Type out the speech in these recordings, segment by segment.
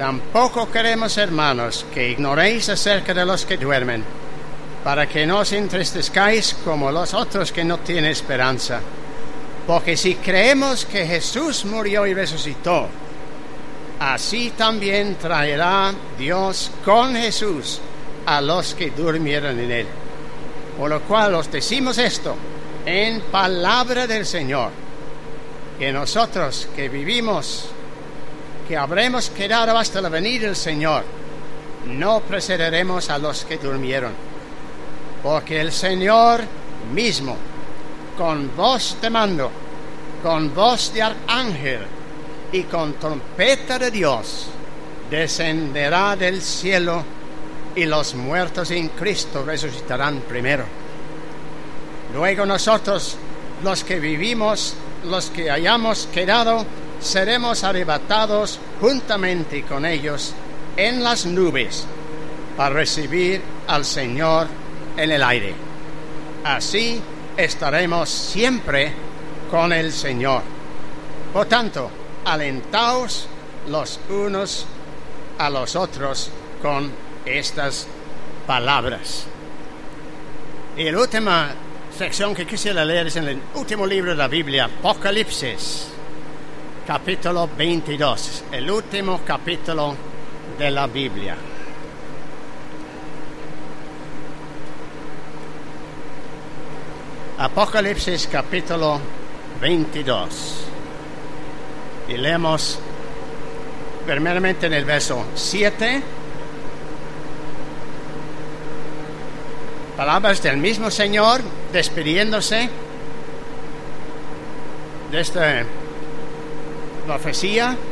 Tampoco queremos, hermanos, que ignoréis acerca de los que duermen, para que no os entristezcáis como los otros que no tienen esperanza. Porque si creemos que Jesús murió y resucitó, así también traerá Dios con Jesús a los que durmieron en él. Por lo cual os decimos esto en palabra del Señor, que nosotros que vivimos, que habremos quedado hasta la venida del Señor, no precederemos a los que durmieron. Porque el Señor mismo, con voz de mando, con voz de arcángel y con trompeta de Dios, descenderá del cielo, y los muertos en Cristo resucitarán primero. Luego nosotros, los que vivimos, los que hayamos quedado, seremos arrebatados juntamente con ellos en las nubes para recibir al Señor en el aire. Así estaremos siempre con el Señor. Por tanto, alentaos los unos a los otros con estas palabras. Y la última sección que quisiera leer es en el último libro de la Biblia, Apocalipsis, capítulo 22, el último capítulo de la Biblia. Apocalipsis capítulo 22. Y leemos primeramente en el verso 7. Palabras del mismo Señor despidiéndose de esta profecía.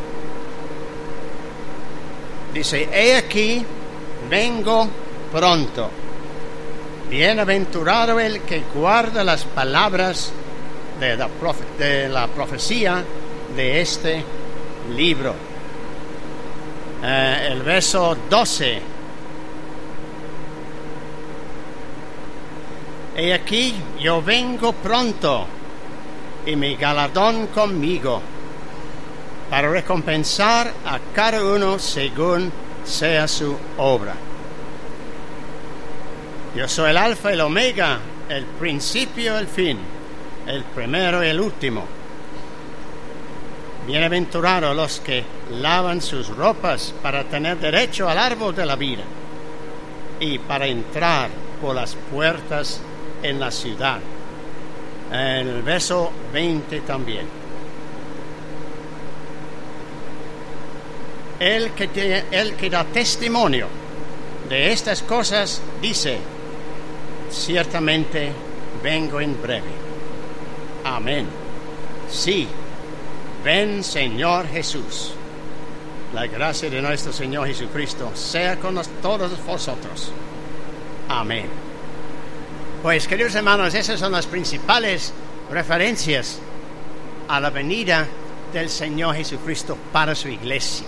Dice: he aquí, vengo pronto. Bienaventurado el que guarda las palabras de la profecía de este libro. El verso 12. He aquí, yo vengo pronto, y mi galardón conmigo, para recompensar a cada uno según sea su obra. Yo soy el Alfa y el Omega, el principio y el fin, el primero y el último. Bienaventurados los que lavan sus ropas para tener derecho al árbol de la vida y para entrar por las puertas en la ciudad. El verso 20 también. El que da testimonio de estas cosas dice: ciertamente vengo en breve. Amén. Sí, ven, Señor Jesús. La gracia de nuestro Señor Jesucristo sea con todos vosotros. Amén. Pues, queridos hermanos, esas son las principales referencias a la venida del Señor Jesucristo para su iglesia.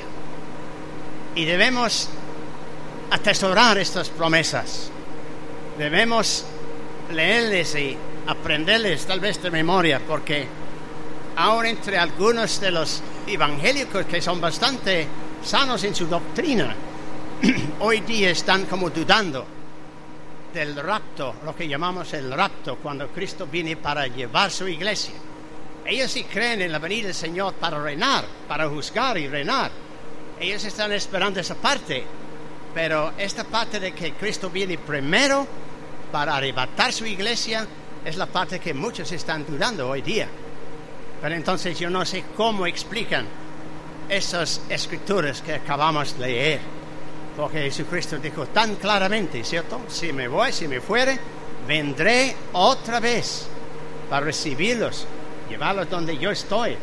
Y debemos atesorar estas promesas. Debemos leerles y aprenderles tal vez de memoria, porque aún entre algunos de los evangélicos que son bastante sanos en su doctrina, hoy día están como dudando del rapto, lo que llamamos el rapto, cuando Cristo viene para llevar su iglesia. Ellos sí creen en la venida del Señor para reinar, para juzgar y reinar. Ellos están esperando esa parte, pero esta parte de que Cristo viene primero para arrebatar su iglesia es la parte que muchos están dudando hoy día. Pero entonces yo no sé cómo explican esas escrituras que acabamos de leer, porque Jesucristo dijo tan claramente, ¿cierto? Si me voy, si me fuere, vendré otra vez para recibirlos, llevarlos donde yo estoy.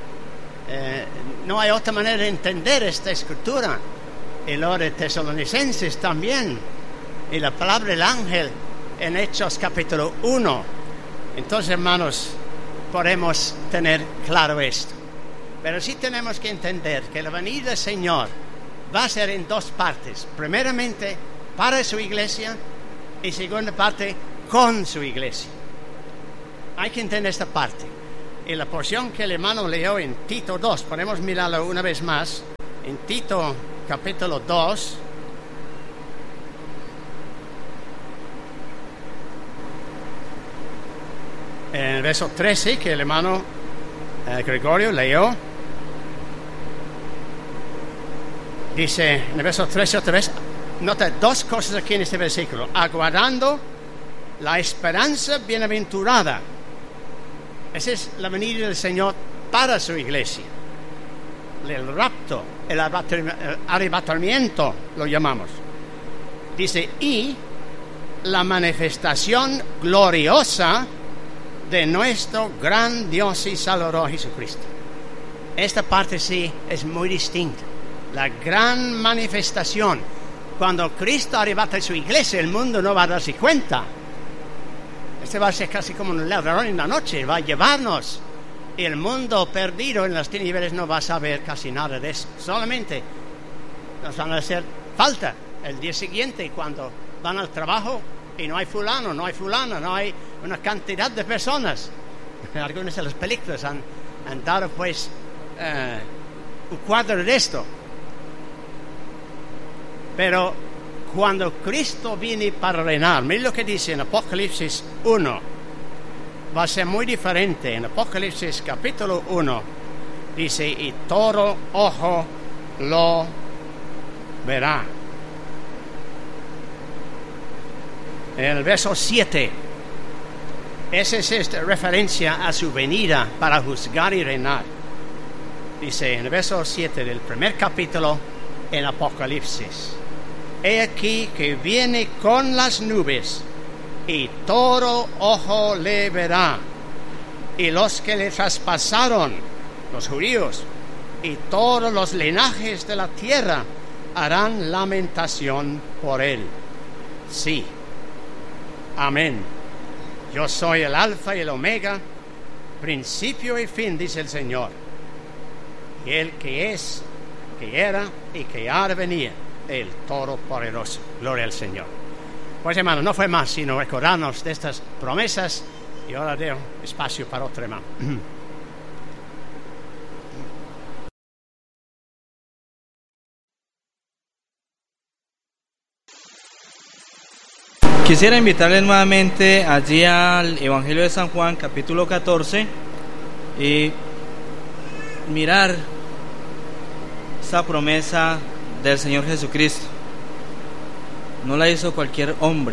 No hay otra manera de entender esta escritura. Y lo de Tesalonicenses también, y la palabra del ángel en Hechos capítulo 1. Entonces, hermanos, podemos tener claro esto. Pero sí tenemos que entender que la venida del Señor va a ser en dos partes. Primeramente, para su iglesia, y segunda parte, con su iglesia. Hay que entender esta parte. Y la porción que el hermano leyó en Tito 2, podemos mirarlo una vez más, En Tito capítulo 2, en el verso 13, que el hermano Gregorio leyó, dice en el verso 13 otra vez, nota dos cosas aquí en este versículo: aguardando la esperanza bienaventurada. Esa es la venida del Señor para su iglesia. El rapto, el arrebatamiento lo llamamos. Dice, y la manifestación gloriosa de nuestro gran Dios y Salvador Jesucristo. Esta parte sí es muy distinta. La gran manifestación. Cuando Cristo arrebata su iglesia, el mundo no va a darse cuenta. Este va a ser casi como un ladrón en la noche, va a llevarnos. Y el mundo perdido en las tinieblas no va a saber casi nada de eso. Solamente nos van a hacer falta el día siguiente, cuando van al trabajo y no hay fulano, no hay fulana, no hay una cantidad de personas. Algunas de las películas han dado pues un cuadro de esto. Pero cuando Cristo viene para reinar, mira lo que dice en Apocalipsis 1, va a ser muy diferente. En Apocalipsis capítulo 1 dice, y todo ojo lo verá. En el verso 7, esa es referencia a su venida para juzgar y reinar. Dice en el verso 7 del primer capítulo en Apocalipsis, he aquí que viene con las nubes, y todo ojo le verá, y los que le traspasaron, los judíos, y todos los linajes de la tierra harán lamentación por él. Sí, amén. Yo soy el alfa y el omega, principio y fin, dice el Señor, y el que es, que era y que ha de venir, el Todopoderoso. Gloria al Señor. Pues hermano, no fue más sino recordarnos de estas promesas, y ahora dejo espacio para otro hermano. Quisiera invitarles nuevamente allí al Evangelio de San Juan, capítulo 14, y mirar esta promesa del Señor Jesucristo. No la hizo cualquier hombre,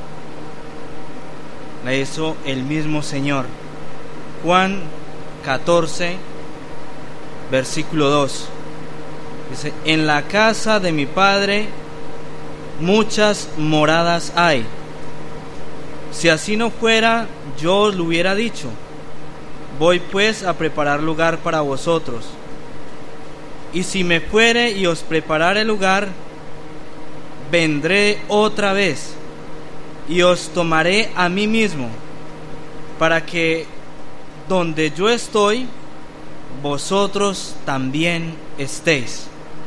la hizo el mismo Señor. Juan 14, versículo 2, dice, en la casa de mi Padre muchas moradas hay. Si así no fuera, yo os lo hubiera dicho. Voy pues a preparar lugar para vosotros. Y si me fuere y os preparare lugar, vendré otra vez y os tomaré a mí mismo, para que donde yo estoy, vosotros también estéis.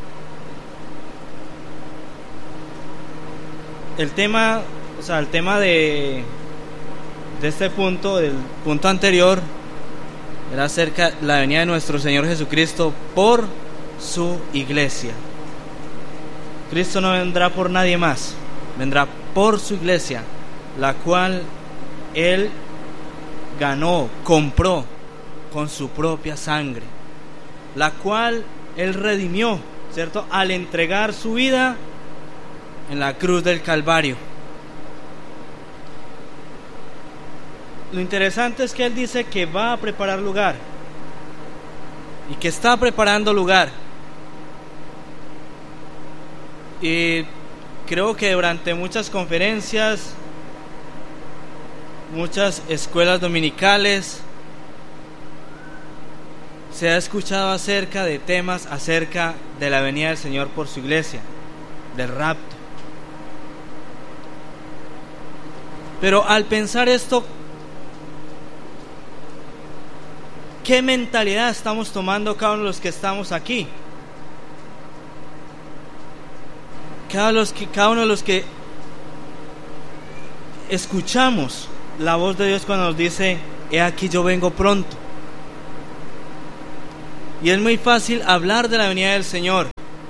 El tema de este punto, del punto anterior, era acerca de la venida de nuestro Señor Jesucristo por su iglesia. Cristo no vendrá por nadie más, vendrá por su iglesia, la cual Él ganó, compró con su propia sangre, la cual Él redimió, ¿cierto?, al entregar su vida en la cruz del Calvario. Lo interesante es que Él dice que va a preparar lugar y que está preparando lugar. Y creo que durante muchas conferencias, muchas escuelas dominicales, se ha escuchado acerca de temas acerca de la venida del Señor por su iglesia, del rapto. Pero al pensar esto, ¿qué mentalidad estamos tomando cada uno de los que estamos aquí? Cada uno de los que escuchamos la voz de Dios cuando nos dice, he aquí yo vengo pronto. Y es muy fácil hablar de la venida del Señor,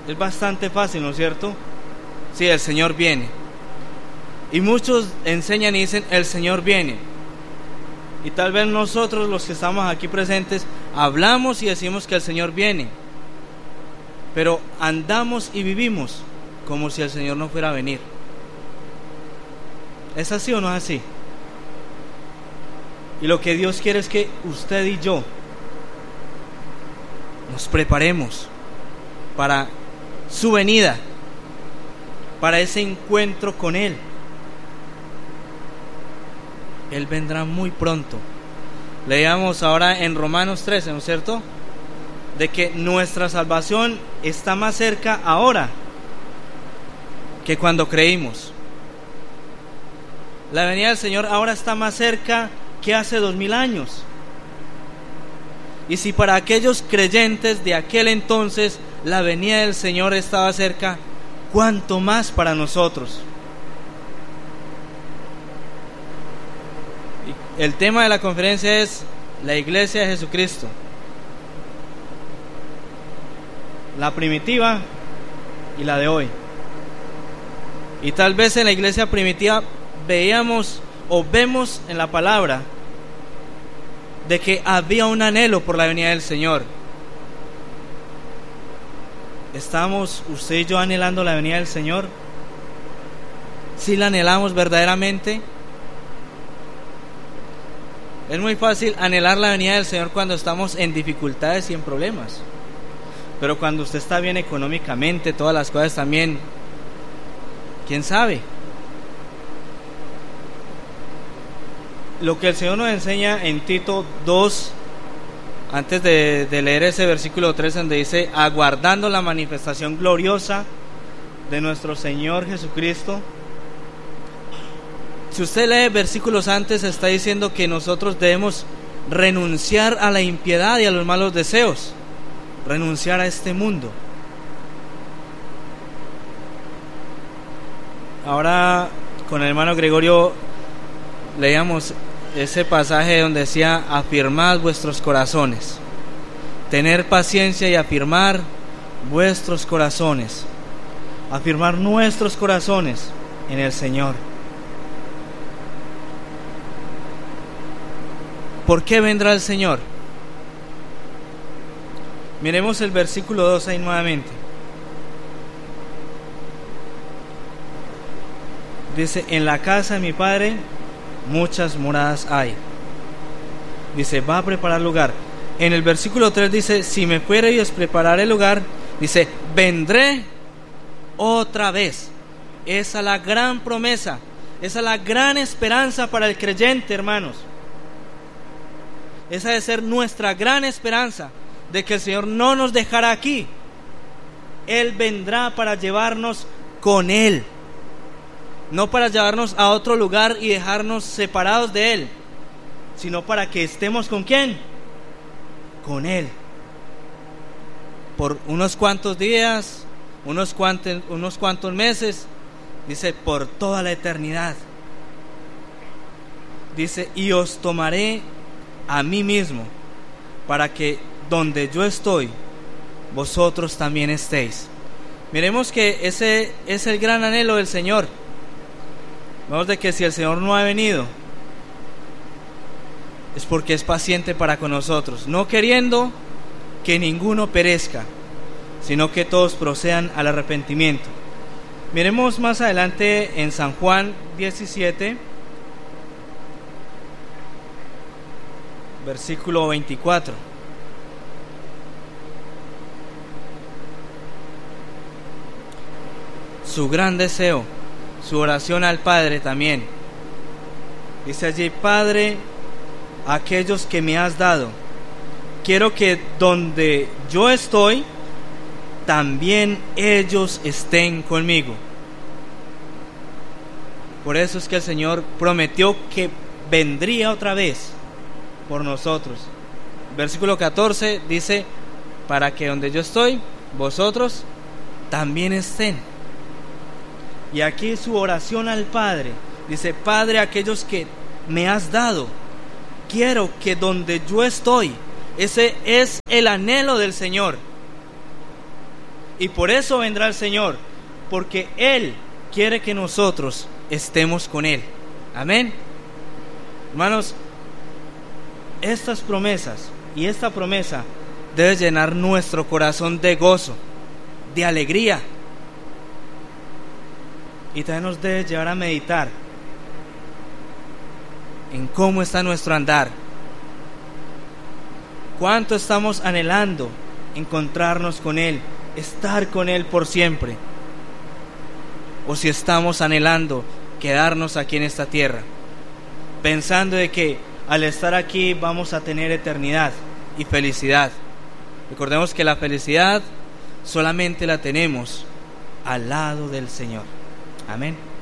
Es bastante fácil, ¿no es cierto? Sí, el Señor viene. Y muchos enseñan y dicen, el Señor viene. Y tal vez nosotros, los que estamos aquí presentes, hablamos y decimos que el Señor viene. Pero andamos y vivimos como si el Señor no fuera a venir. ¿Es así o no es así? Y lo que Dios quiere es que usted y yo nos preparemos para su venida, para ese encuentro con Él. Él vendrá muy pronto. Leíamos ahora en Romanos 13, ¿no es cierto? De que nuestra salvación está más cerca ahora que cuando creímos. La venida del Señor ahora está más cerca que hace 2000 años. Y si para aquellos creyentes de aquel entonces la venida del Señor estaba cerca, ¿cuánto más para nosotros? El tema de la conferencia es la Iglesia de Jesucristo, la primitiva y la de hoy. Y tal vez en la iglesia primitiva veíamos o vemos en la palabra de que había un anhelo por la venida del Señor. ¿Estamos usted y yo anhelando la venida del Señor? ¿Sí la anhelamos verdaderamente? Es muy fácil anhelar la venida del Señor cuando estamos en dificultades y en problemas. Pero cuando usted está bien económicamente, todas las cosas también, ¿quién sabe? Lo que el Señor nos enseña en Tito 2, antes de leer ese versículo 3 donde dice, aguardando la manifestación gloriosa de nuestro Señor Jesucristo. Si usted lee versículos antes, está diciendo que nosotros debemos renunciar a la impiedad y a los malos deseos, renunciar a este mundo. Ahora con el hermano Gregorio leíamos ese pasaje donde decía, afirmad vuestros corazones, tener paciencia y afirmar vuestros corazones, afirmar nuestros corazones en el Señor. ¿Por qué vendrá el Señor? Miremos el versículo 2 ahí nuevamente. Dice, en la casa de mi Padre muchas moradas hay. Dice, va a preparar lugar. En el versículo 3 dice, si me fuere y os prepararé el lugar, dice, vendré otra vez. Esa es la gran promesa, esa es la gran esperanza para el creyente, hermanos. Esa debe ser nuestra gran esperanza, de que el Señor no nos dejará aquí. Él vendrá para llevarnos con Él, no para llevarnos a otro lugar y dejarnos separados de Él, sino para que estemos ¿con quién? Con Él, por unos cuantos días, unos cuantos meses, dice, por toda la eternidad. Dice, y os tomaré a mí mismo, para que donde yo estoy, vosotros también estéis. Miremos que ese es el gran anhelo del Señor. Vemos de que si el Señor no ha venido, es porque es paciente para con nosotros, no queriendo que ninguno perezca, sino que todos procedan al arrepentimiento. Miremos más adelante en San Juan 17, versículo 24. Su gran deseo, su oración al Padre también. Dice allí, Padre, aquellos que me has dado, quiero que donde yo estoy, también ellos estén conmigo. Por eso es que el Señor prometió que vendría otra vez por nosotros. Versículo 14 dice, para que donde yo estoy, vosotros también estén. Y aquí su oración al Padre, dice, Padre, aquellos que me has dado, quiero que donde yo estoy, ese es el anhelo del Señor. Y por eso vendrá el Señor, porque Él quiere que nosotros estemos con Él. Amén. Hermanos, estas promesas y esta promesa debe llenar nuestro corazón de gozo, de alegría, y también nos debe llevar a meditar en cómo está nuestro andar, cuánto estamos anhelando encontrarnos con Él, estar con Él por siempre, o si estamos anhelando quedarnos aquí en esta tierra, pensando de que al estar aquí vamos a tener eternidad y felicidad. Recordemos que la felicidad solamente la tenemos al lado del Señor. Amén.